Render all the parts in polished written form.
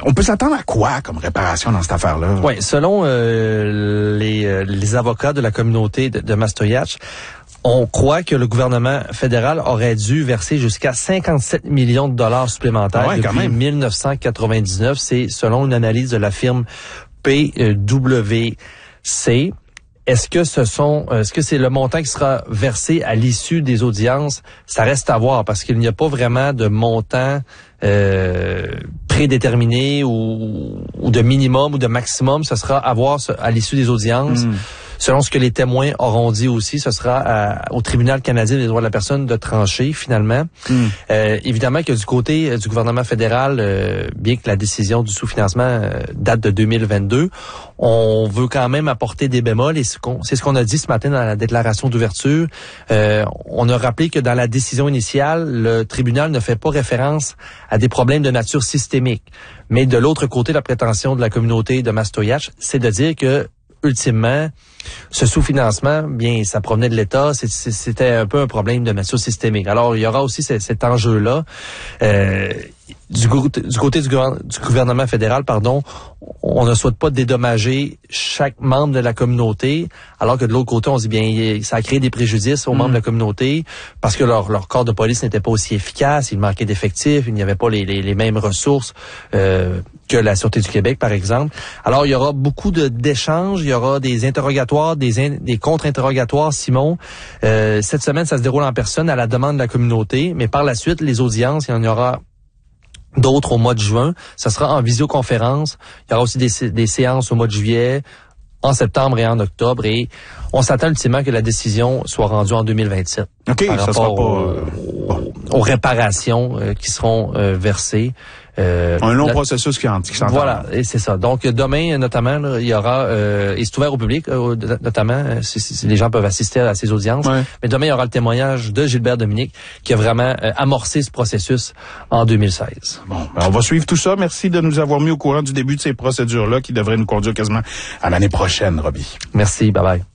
On peut s'attendre à quoi comme réparation dans cette affaire-là? Oui, selon les avocats de la communauté de Mastoyatch, on croit que le gouvernement fédéral aurait dû verser jusqu'à 57 millions de dollars supplémentaires depuis 1999. C'est selon une analyse de la firme PwC. Est-ce que c'est le montant qui sera versé à l'issue des audiences? Ça reste à voir parce qu'il n'y a pas vraiment de montant prédéterminé ou de minimum ou de maximum. Ce sera à voir à l'issue des audiences. Selon ce que les témoins auront dit aussi, ce sera au Tribunal canadien des droits de la personne de trancher finalement. Évidemment que du côté du gouvernement fédéral, bien que la décision du sous-financement date de 2022, on veut quand même apporter des bémols et c'est ce qu'on a dit ce matin dans la déclaration d'ouverture. On a rappelé que dans la décision initiale, le tribunal ne fait pas référence à des problèmes de nature systémique. Mais de l'autre côté, la prétention de la communauté de Mastoyatch, c'est de dire que ultimement, ce sous-financement, bien, ça provenait de l'État, c'était un peu un problème de nature systémique. Alors, il y aura aussi cet enjeu-là. Du côté du gouvernement fédéral, on ne souhaite pas dédommager chaque membre de la communauté, alors que de l'autre côté, on dit bien, ça a créé des préjudices aux membres de la communauté parce que leur corps de police n'était pas aussi efficace, il manquait d'effectifs, il n'y avait pas les mêmes ressources que la Sûreté du Québec, par exemple. Alors, il y aura beaucoup d'échanges, il y aura des interrogatoires, des contre-interrogatoires, Simon. Cette semaine, ça se déroule en personne à la demande de la communauté, mais par la suite, les audiences, il y en aura d'autres au mois de juin. Ça sera en visioconférence. Il y aura aussi des séances au mois de juillet, en septembre et en octobre. Et on s'attend ultimement que la décision soit rendue en 2027. OK, par ça sera rapport aux réparations qui seront versées. Un long processus qui s'entend. Voilà, et c'est ça. Donc demain, notamment, là, il y aura, et c'est ouvert au public, notamment, si les gens peuvent assister à ces audiences. Ouais. Mais demain, il y aura le témoignage de Gilbert Dominique qui a vraiment amorcé ce processus en 2016. Bon, ben on va suivre tout ça. Merci de nous avoir mis au courant du début de ces procédures-là qui devraient nous conduire quasiment à l'année prochaine, Robbie. Merci, bye bye.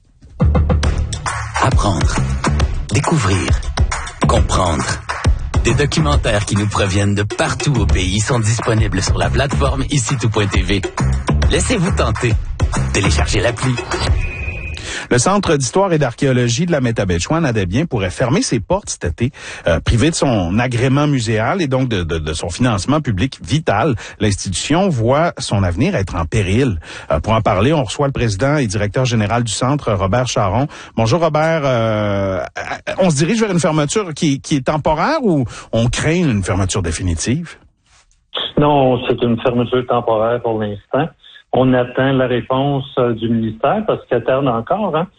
Apprendre, découvrir, comprendre. Des documentaires qui nous proviennent de partout au pays sont disponibles sur la plateforme ICITO.tv. Laissez-vous tenter. Téléchargez l'appli. Le Centre d'histoire et d'archéologie de la Métabetchouan à Desbiens pourrait fermer ses portes cet été, privé de son agrément muséal et donc de son financement public vital. L'institution voit son avenir être en péril. Pour en parler, on reçoit le président et directeur général du centre, Robert Charron. Bonjour Robert. On se dirige vers une fermeture qui est temporaire ou on craint une fermeture définitive? Non, c'est une fermeture temporaire pour l'instant. On attend la réponse du ministère parce qu'elle tarde encore. Hein.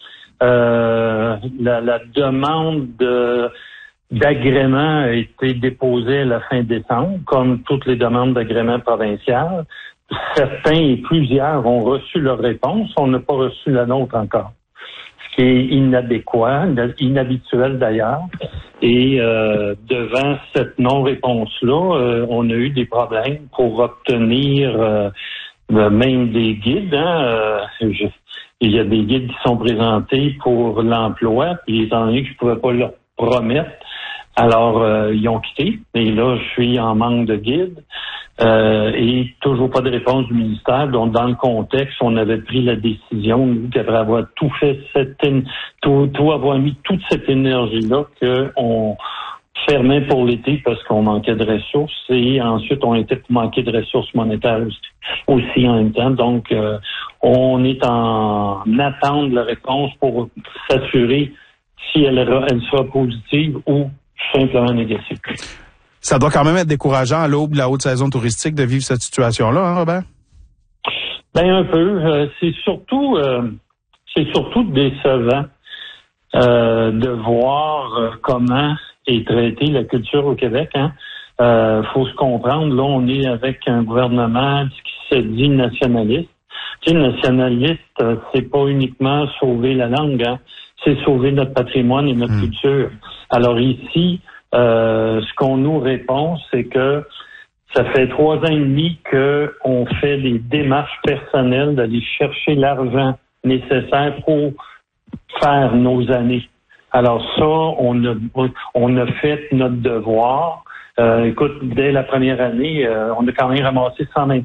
La demande d'agrément a été déposée à la fin décembre, comme toutes les demandes d'agrément provinciales. Certains et plusieurs ont reçu leur réponse. On n'a pas reçu la nôtre encore. Ce qui est inadéquat, inhabituel d'ailleurs. Et devant cette non-réponse-là, on a eu des problèmes pour obtenir même des guides. Il y a des guides qui sont présentés pour l'emploi, puis étant donné que je ne pouvais pas leur promettre, alors ils ont quitté. Et là, je suis en manque de guides. Et toujours pas de réponse du ministère. Donc, dans le contexte, on avait pris la décision, nous, qu'après avoir tout fait, avoir mis toute cette énergie-là, qu'on fermait pour l'été parce qu'on manquait de ressources. Et ensuite, on était pour manquer de ressources monétaires aussi en même temps. Donc, on est en attente de la réponse pour s'assurer si elle sera positive ou simplement négative. Ça doit quand même être décourageant à l'aube de la haute saison touristique de vivre cette situation-là, hein, Robert? Ben un peu. C'est surtout décevant de voir comment est traitée la culture au Québec. Hein. Faut se comprendre. Là, on est avec un gouvernement qui se dit nationaliste. Tu sais, nationaliste, c'est pas uniquement sauver la langue, hein. C'est sauver notre patrimoine et notre culture. Alors ici, ce qu'on nous répond, c'est que ça fait 3 ans et demi qu'on fait des démarches personnelles d'aller chercher l'argent nécessaire pour faire nos années. Alors ça, on a fait notre devoir. Écoute, dès la première année, on a quand même ramassé 125